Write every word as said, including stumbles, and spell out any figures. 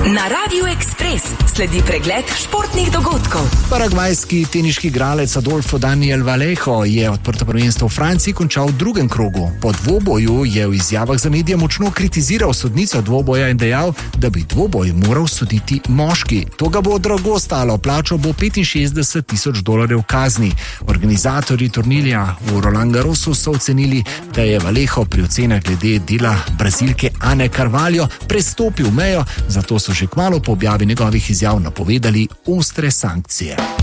Na Radiu Ekspres sledi pregled športnih dogodkov. Paragvajski teniški igralec Adolfo Daniel Vallejo je odprto prvenstvo v Franciji končal v drugem krogu. Po dvoboju je v izjavah za medije močno kritiziral sodnico dvoboja in dejal, da bi dvoboj moral soditi moški. To ga bo drago stalo, plačal bo petinšestdeset tisoč dolarjev kazni. Organizatorji turnirja v Roland Garrosu so ocenili, da je Vallejo pri ocenah glede dela Brazilke Ane Carvalho prestopil mejo, zato so že kmalu po objavi njegovih izjav napovedali ostre sankcije.